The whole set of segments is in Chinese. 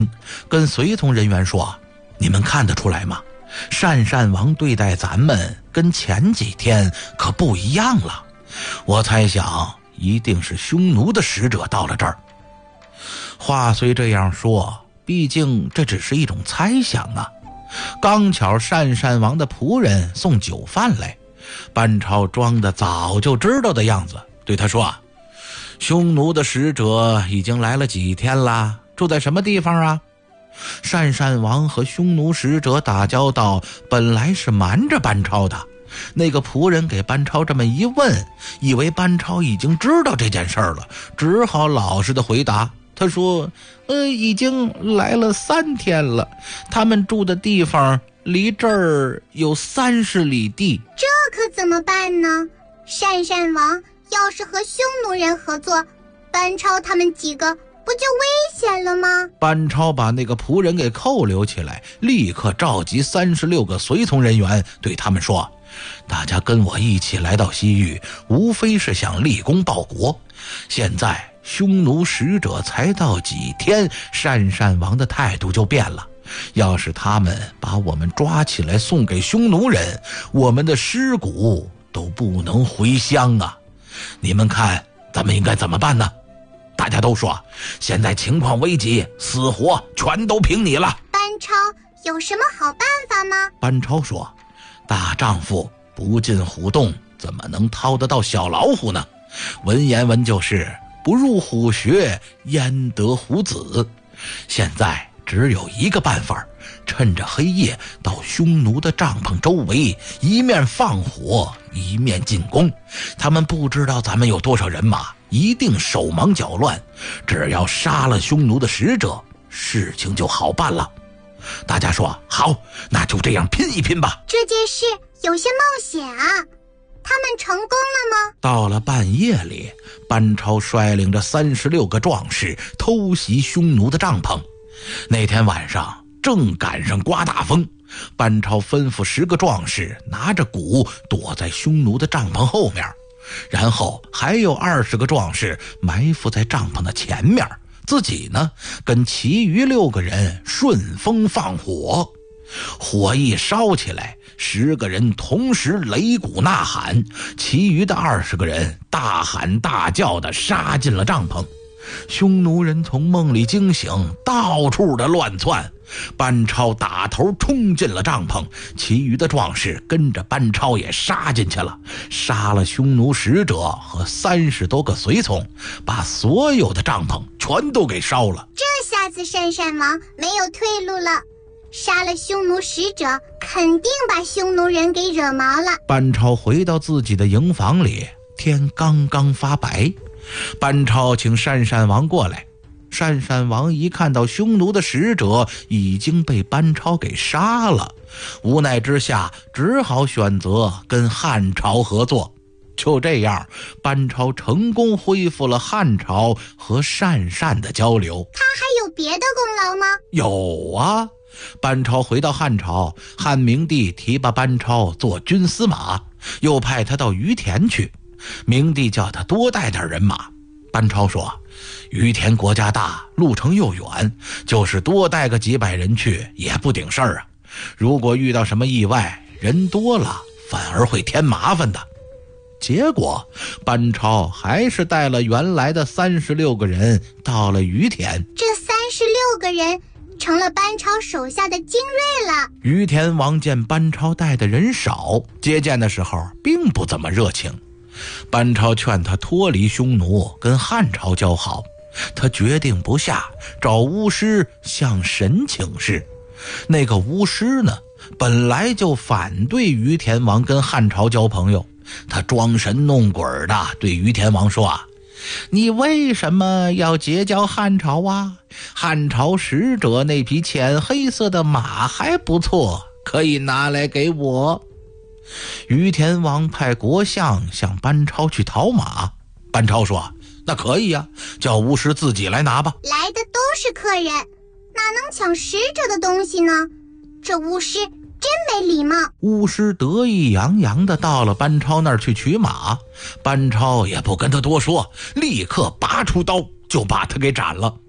跟随从人员说：“你们看得出来吗？鄯善王对待咱们跟前几天可不一样了。我猜想一定是匈奴的使者到了这儿。”话虽这样说，毕竟这只是一种猜想啊。刚巧鄯善王的仆人送酒饭来，班超装的早就知道的样子，对他说：“匈奴的使者已经来了几天了，住在什么地方啊？”鄯善王和匈奴使者打交道本来是瞒着班超的，那个仆人给班超这么一问，以为班超已经知道这件事了，只好老实的回答。他说：“已经来了3天了，他们住的地方离这儿有30里地。” 这可怎么办呢？鄯善王要是和匈奴人合作，班超他们几个不就危险了吗？ 班超把那个仆人给扣留起来，立刻召集36个随从人员，对他们说：“大家跟我一起来到西域，无非是想立功报国。现在匈奴使者才到几天，鄯善王的态度就变了。要是他们把我们抓起来送给匈奴人，我们的尸骨都不能回乡啊！你们看咱们应该怎么办呢？”大家都说：“现在情况危急，死活全都凭你了。” 班超有什么好办法吗？ 班超说：“大丈夫不进虎洞，怎么能掏得到小老虎呢？文言文就是不入虎穴，焉得虎子。现在只有一个办法，趁着黑夜到匈奴的帐篷周围，一面放火，一面进攻。他们不知道咱们有多少人马，一定手忙脚乱。只要杀了匈奴的使者，事情就好办了。”大家说：“好，那就这样拼一拼吧。” 这件事有些冒险啊，他们成功了吗？ 到了半夜里，班超率领着36个壮士偷袭匈奴的帐篷。那天晚上正赶上刮大风，班超吩咐10个壮士拿着鼓躲在匈奴的帐篷后面，然后还有20个壮士埋伏在帐篷的前面，自己呢跟其余6个人顺风放火。火一烧起来，10个人同时擂鼓呐喊，其余的20个人大喊大叫地杀进了帐篷。匈奴人从梦里惊醒，到处的乱窜。班超打头冲进了帐篷，其余的壮士跟着班超也杀进去了，杀了匈奴使者和30多个随从，把所有的帐篷全都给烧了。 这下子鄯善王没有退路了，杀了匈奴使者，肯定把匈奴人给惹毛了。 班超回到自己的营房里，天刚刚发白。班超请鄯善王过来，鄯善王一看到匈奴的使者已经被班超给杀了，无奈之下只好选择跟汉朝合作。就这样，班超成功恢复了汉朝和鄯善的交流。 他还有别的功劳吗？ 有啊，班超回到汉朝，汉明帝提拔班超做军司马，又派他到于田去。明帝叫他多带点人马。班超说：“于田国家大，路程又远，就是多带个几百人去也不顶事儿啊。如果遇到什么意外，人多了反而会添麻烦的。”结果班超还是带了原来的36个人到了于田。 这36个人成了班超手下的精锐了。 于田王见班超带的人少，接见的时候并不怎么热情。班超劝他脱离匈奴，跟汉朝交好。他决定不下，找巫师向神请示。那个巫师呢，本来就反对于田王跟汉朝交朋友。他装神弄鬼的对于田王说：“你为什么要结交汉朝啊？汉朝使者那匹浅黑色的马还不错，可以拿来给我。”于田王派国相向班超去讨马。班超说：“那可以啊，叫巫师自己来拿吧。” 来的都是客人，哪能抢使者的东西呢？这巫师真没礼貌。 巫师得意洋洋地到了班超那儿去取马，班超也不跟他多说，立刻拔出刀就把他给斩了。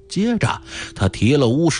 接着他提了巫师